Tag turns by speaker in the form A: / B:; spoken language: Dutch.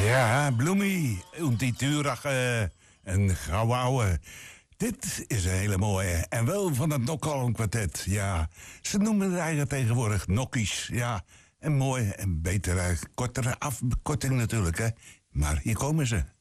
A: Ja, Bloemie, und die Turach, een gouden ouwe. Dit is een hele mooie. En wel van het Nock-Holland kwartet. Ja, ze noemen het eigenlijk tegenwoordig nokkies. Ja, een mooie en betere, kortere afkorting natuurlijk, hè. Maar hier komen ze.